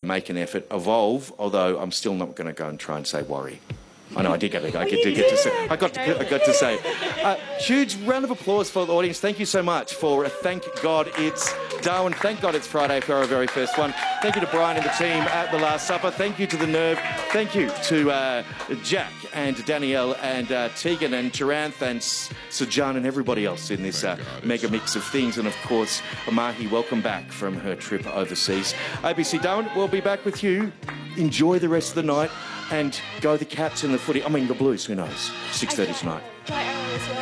make an effort, evolve, although I'm still not going to go and try and say worry. I know I did get to say. I got to say. Huge round of applause for the audience. Thank you so much for Thank God It's Darwin. Thank God It's Friday for our very first one. Thank you to Brian and the team at The Last Supper. Thank you to The Nerve. Thank you to Jack and Danielle and Tegan and Geranth and Sajan and everybody else in this mega mix of things. And of course, Mahi, welcome back from her trip overseas. ABC Darwin, we'll be back with you. Enjoy the rest of the night and go the Cats and the footy. I mean, the Blues, who knows? 6:30 tonight.